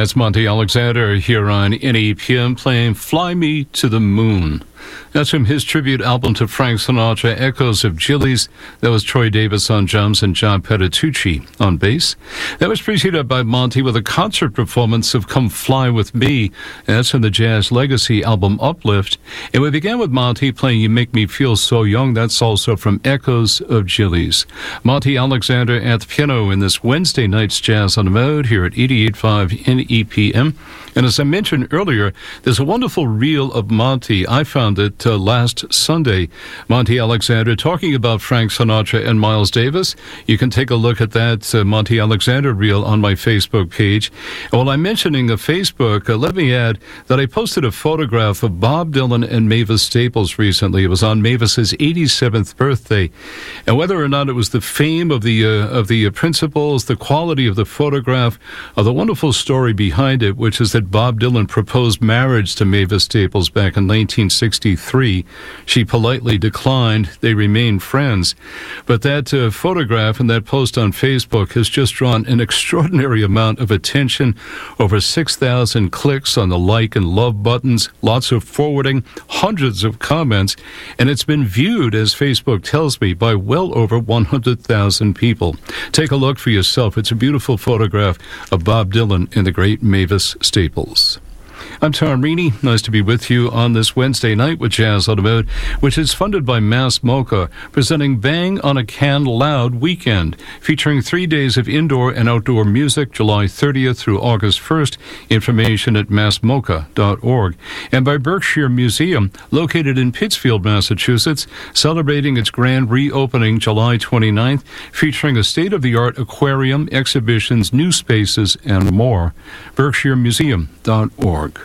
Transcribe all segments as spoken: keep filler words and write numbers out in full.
That's Monty Alexander here on N E P M playing Fly Me to the Moon. That's from his tribute album to Frank Sinatra, Echoes of Gillies. That was Troy Davis on drums and John Petitucci on bass. That was preceded by Monty with a concert performance of Come Fly With Me. That's from the Jazz Legacy album Uplift. And we began with Monty playing You Make Me Feel So Young. That's also from Echoes of Gillies. Monty Alexander at the piano in this Wednesday night's Jazz on the Mode here at eighty-eight point five N E P M. And as I mentioned earlier, there's a wonderful reel of Monty. I found it uh, last Sunday. Monty Alexander talking about Frank Sinatra and Miles Davis. You can take a look at that uh, Monty Alexander reel on my Facebook page. And while I'm mentioning uh, Facebook, uh, let me add that I posted a photograph of Bob Dylan and Mavis Staples recently. It was on Mavis's eighty-seventh birthday. And whether or not it was the fame of the uh, of the uh, principals, the quality of the photograph, or the wonderful story behind it, which is that Bob Dylan proposed marriage to Mavis Staples back in nineteen sixty-three. She politely declined. They remained friends. But that uh, photograph and that post on Facebook has just drawn an extraordinary amount of attention. Over six thousand clicks on the like and love buttons, lots of forwarding, hundreds of comments, and it's been viewed, as Facebook tells me, by well over one hundred thousand people. Take a look for yourself. It's a beautiful photograph of Bob Dylan and the great Mavis Staples. I'm Tom Reaney. Nice to be with you on this Wednesday night with Jazz on the Mode, which is funded by Mass Mocha, presenting Bang on a Can Loud Weekend, featuring three days of indoor and outdoor music, July thirtieth through August first. Information at mass mocha dot org. And by Berkshire Museum, located in Pittsfield, Massachusetts, celebrating its grand reopening July twenty-ninth, featuring a state-of-the-art aquarium, exhibitions, new spaces, and more. berkshire museum dot org.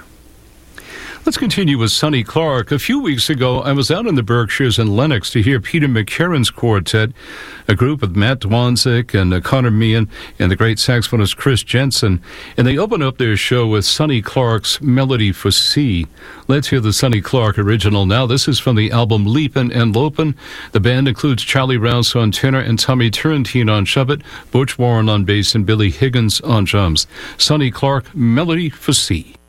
Let's continue with Sonny Clark. A few weeks ago, I was out in the Berkshires in Lenox to hear Peter McCarron's quartet, a group with Matt Dwanzik and uh, Connor Meehan and the great saxophonist Chris Jensen, and they opened up their show with Sonny Clark's Melody for C. Let's hear the Sonny Clark original now. This is from the album Leapin' and Lopin'. The band includes Charlie Rouse on tenor and Tommy Turrentine on trumpet, Butch Warren on bass, and Billy Higgins on drums. Sonny Clark, Melody for C.